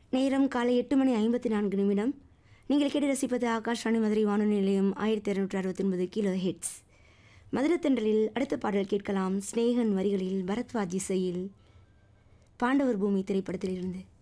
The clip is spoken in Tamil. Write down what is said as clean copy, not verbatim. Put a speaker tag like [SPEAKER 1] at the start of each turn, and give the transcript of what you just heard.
[SPEAKER 1] நேரம் காலை 8:54. நீங்கள் கேட்டு ரசிப்பது ஆகாஷ்வாணி மதுரை வானொலி நிலையம் 1269 கிலோ ஹெட்ஸ். மதுரத்தண்டலில் அடுத்த பாடல் கேட்கலாம். ஸ்நேகன் வரிகளில் பரத்வாஜ் இசையில் பாண்டவர் பூமி திரைப்படத்திலிருந்து.